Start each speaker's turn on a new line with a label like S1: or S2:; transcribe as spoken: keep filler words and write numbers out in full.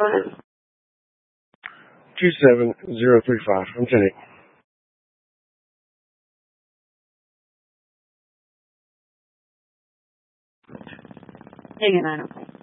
S1: ahead.
S2: two seven zero three five. I'm ten eight.
S1: Hang it nine, okay.